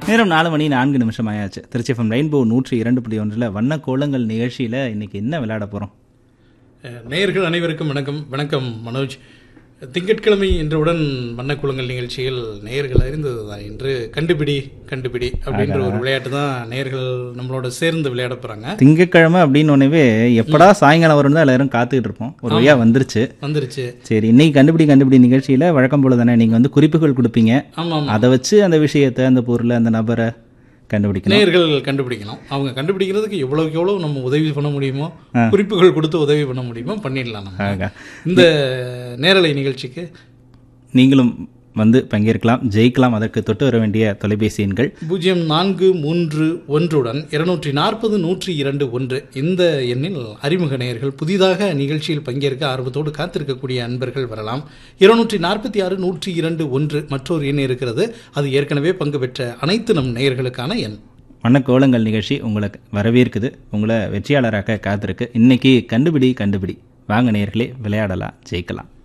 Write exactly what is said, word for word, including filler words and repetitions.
நேரம் நாலு மணி நான்கு நிமிஷம் ஆயாச்சு. திருச்சி எஃப்எம் ரெயின்போ நூற்றி இரண்டு புள்ளி ஒன்றில் வண்ண கோலங்கள் நிகழ்ச்சியில் இன்னைக்கு என்ன விளையாட போகிறோம்? நேயர்கள் அனைவருக்கும் வணக்கம். வணக்கம் மனோஜ். திங்கட்கிழமை என்றவுடன் வண்ணக்குளங்கள் நிகழ்ச்சியில் நேயர்கள் அறிந்தது தான் இன்று கண்டுபிடி கண்டுபிடி அப்படின்ற ஒரு விளையாட்டு தான் நேயர்கள் நம்மளோட சேர்ந்து விளையாட போறாங்க. திங்கட்கிழமை அப்படின்னு ஒன்னவே எப்படா சாயங்காலம் வரும் தான் எல்லாரும் காத்துக்கிட்டு இருப்போம். ஒரு வழியா வந்துருச்சு வந்துருச்சு சரி, இன்னைக்கு கண்டுபிடி கண்டுபிடி நிகழ்ச்சியில வழக்கம் போல தானே நீங்க வந்து குறிப்புகள் கொடுப்பீங்க. ஆமா, அதை வச்சு அந்த விஷயத்தை, அந்த பொருளை, அந்த நபரை கண்டுபிடிக்கணும். நேயர்கள் கண்டுபிடிக்கணும். அவங்க கண்டுபிடிக்கிறதுக்கு எவ்வளவுக்கு எவ்வளவு நம்ம உதவி பண்ண முடியுமோ, குறிப்புகள் கொடுத்து உதவி பண்ண முடியுமோ பண்ணிடலாம். நம்ம இந்த நேரலை நிகழ்ச்சிக்கு நீங்களும் வந்து பங்கேற்கலாம், ஜெயிக்கலாம். அதற்கு தொட்டு வர வேண்டிய தொலைபேசி எண்கள் பூஜ்ஜியம் நான்கு மூன்று ஒன்றுடன் இருநூற்றி நாற்பது நூற்றி இரண்டு ஒன்று. இந்த எண்ணில் அறிமுக நேயர்கள், புதிதாக நிகழ்ச்சியில் பங்கேற்க ஆர்வத்தோடு காத்திருக்கக்கூடிய அன்பர்கள் வரலாம். இருநூற்றி நாற்பத்தி ஆறு நூற்றி இரண்டு ஒன்று மற்றொரு எண் இருக்கிறது. அது ஏற்கனவே பங்கு பெற்ற அனைத்து நம் நேயர்களுக்கான எண். வண்ணக்கோலங்கள் நிகழ்ச்சி உங்களுக்கு வரவேற்குது, உங்களை வெற்றியாளராக காத்திருக்கு. இன்னைக்கு கண்டுபிடி கண்டுபிடி. வாங்க நேயர்களே, விளையாடலாம், ஜெயிக்கலாம்.